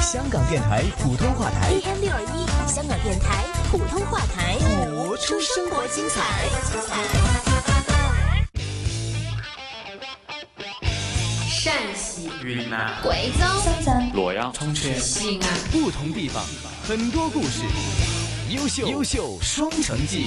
香港电台普通话台 AM621，香港电台普通话台， 活出生活精彩。 陕西、 云南、 贵州、 深圳、 洛阳、 重庆、 西安， 不同地方，很多故事，优秀双城记。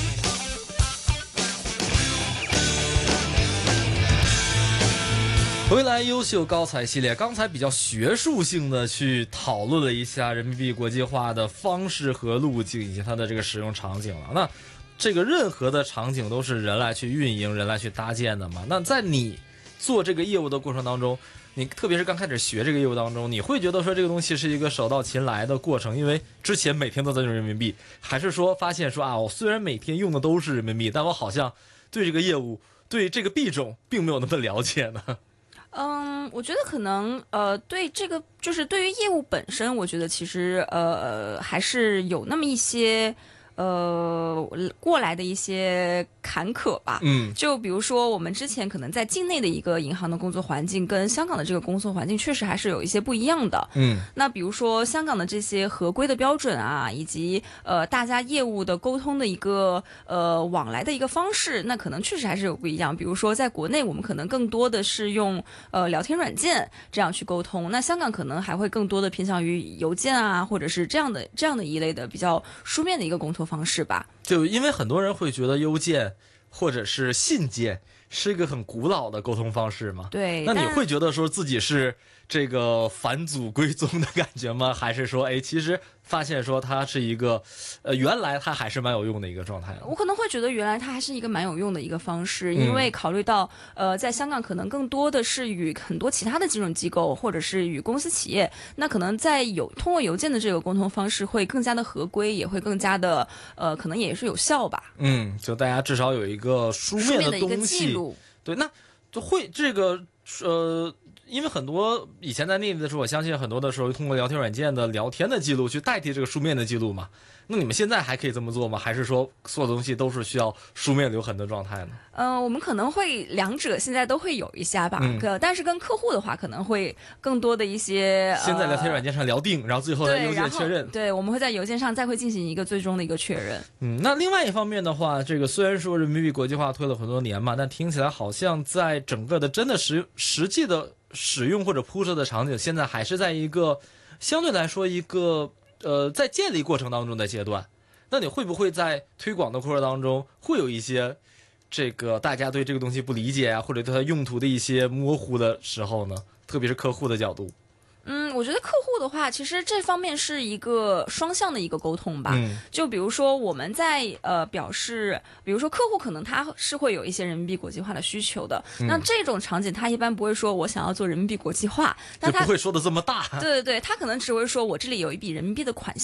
回来优秀高才系列，刚才比较学术性的去讨论了一下人民币国际化的方式和路径以及它的这个使用场景了。那这个任何的场景都是人来去运营、人来去搭建的嘛。那在你做这个业务的过程当中，你特别是刚开始学这个业务当中，你会觉得说这个东西是一个手到擒来的过程，因为之前每天都在用人民币，还是说发现说啊，我虽然每天用的都是人民币，但我好像对这个业务、对这个币种并没有那么了解呢？ 我觉得可能对这个就是对于业务本身，我觉得其实还是有那么一些过来的一些坎坷吧。就比如说我们之前可能在境内的一个银行的工作环境跟香港的这个工作环境确实还是有一些不一样的。那比如说香港的这些合规的标准啊，以及大家业务的沟通的一个往来的一个方式，那可能确实还是有不一样。比如说在国内我们可能更多的是用聊天软件这样去沟通，那香港可能还会更多的偏向于邮件啊，或者是这样的一类的比较书面的一个沟通方式吧。 就因为很多人会觉得邮件或者是信件是一个很古老的沟通方式嘛。 对， 那你会觉得说自己是这个返祖归宗的感觉吗？还是说其实发现说它是一个原来它还是蛮有用的一个状态？ 我可能会觉得原来它还是一个蛮有用的一个方式，因为考虑到在香港可能更多的是与很多其他的金融机构或者是与公司企业，那可能在通过邮件的这个沟通方式会更加的合规，也会更加的可能也是有效吧。 就大家至少有一个书面的一个记录。 对，那就会这个因为很多以前在内地的时候，我相信很多的时候通过聊天软件的聊天的记录去代替这个书面的记录嘛。那你们现在还可以这么做吗？还是说所有东西都是需要书面留痕的状态呢？ 我们可能会两者现在都会有一下吧。但是跟客户的话可能会更多的一些先在聊天软件上聊定，然后最后在邮件确认。 对，我们会在邮件上再会进行一个最终的一个确认。 那另外一方面的话，这个虽然说人民币国际化推了很多年嘛，但听起来好像在整个的真的实际的使用或者铺设的场景，现在还是在一个相对来说一个在建立过程当中的阶段。那你会不会在推广的过程当中会有一些这个大家对这个东西不理解啊，或者对它用途的一些模糊的时候呢？特别是客户的角度。 我觉得客户的话，其实这方面是一个双向的一个沟通吧。就比如说我们在表示，比如说客户可能他是会有一些人民币国际化的需求的。那这种场景他一般不会说我想要做人民币国际化，但他就不会说的这么大。 对，他可能只会说我这里有一笔人民币的款